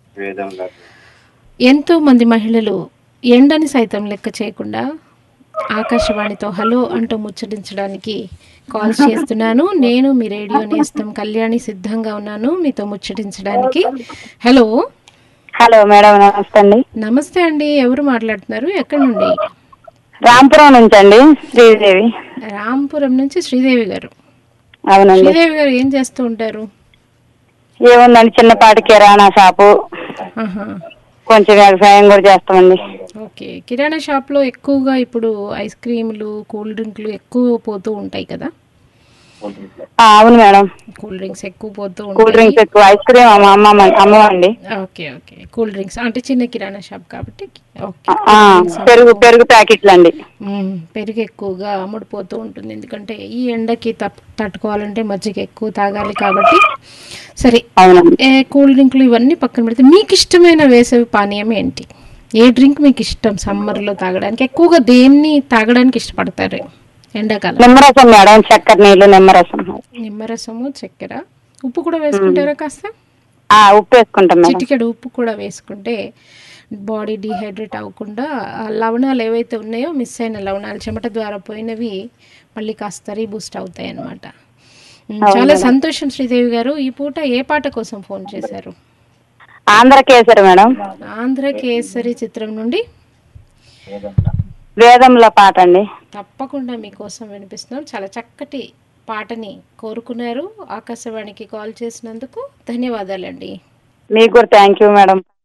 వేదంలాగా. ఎంతో మంది మహిళలు ఎండని సైతం లెక్క చేయకుండా ఆకాశవాణితో హలో అంటూ ముచ్చటించడానికి కాల్స్ చేస్తున్నాను. నేను మీ రేడియో నేస్తం కళ్యాణి సిద్ధంగా ఉన్నాను మీతో ముచ్చటించడానికి. హలో. హలో మేడం, నమస్తే అండి. నమస్తే అండి. ఎవరు మాట్లాడుతున్నారు? ఎక్కడి నుండి? రాంపురం నుంచి అండి, శ్రీదేవి. రాంపురం నుంచి శ్రీదేవి గారు. అవునండి. శ్రీదేవి గారు ఏం చేస్తూ ఉంటారు? ఏముందండి, చిన్నపాటి కిరాణా షాపు, ఆహా. కొంచెం వ్యవసాయం కూడా చేస్తామండి. ఓకే. కిరాణా షాప్లో ఎక్కువగా ఇప్పుడు ఐస్ క్రీములు, కూల్ డ్రింక్లు ఎక్కువ పోతూ ఉంటాయి కదా? అవును మేడం, కూల్ డ్రింక్స్ ఎక్కువ పోతూ కూల్ ఉంటాయి. డ్రింక్స్ ఎక్కువ, ice cream అమ్మవండి. Okay okay. Cool drinks అంటే చిన్న కిరాణా షాప్ కాబట్టి ఓకే. పెరుగు ప్యాకెట్లు అండి. పెరుగు ఎక్కువగా అమ్ముడుపోతూ ఉంటుంది, ఎందుకంటే ఈ ఎండకి తట్టుకోవాలంటే మజ్జిగ ఎక్కువ తాగాలి కాబట్టి. సరే, కూల్ డ్రింక్లు ఇవన్నీ పక్కన పెడితే మీకు ఇష్టమైన వేసవి పానీయం ఏంటి? ఏ డ్రింక్ మీకు ఇష్టం సమ్మర్లో తాగడానికి? ఎక్కువగా దేన్ని తాగడానికి ఇష్టపడతారు ఎండాకాలం? నిమ్మరసం మేడం, చక్కెర నీళ్ళు, నిమ్మరసము, చక్కెర, ఉప్పు కూడా వేసుకుంటారా కాస్త? ఉప్పు వేసుకుంటాం. చిటికెడు ఉప్పు కూడా వేసుకుంటే బాడీ డీహైడ్రేట్ అవ్వకుండా ఆ లవణాలు ఏవైతే ఉన్నాయో, మిస్ అయిన లవణాలు, చెమట ద్వారా పోయినవి మళ్ళీ కాస్త రీబూస్ట్ అవుతాయి అన్నమాట. చాలా సంతోషం శ్రీదేవి గారు. ఈ పూట ఏ పాట కోసం ఫోన్ చేశారు? ఆంధ్రకేసరి మేడం. ఆంధ్రకేసరి చిత్రం నుండి వేదంలో పాట అండి. తప్పకుండా మీకోసం వినిపిస్తున్నాం. చాలా చక్కటి పాటని కోరుకున్నారు. ఆకాశవాణికి కాల్ చేసినందుకు ధన్యవాదాలండి. మీకు కూడా థ్యాంక్ యూ మేడం.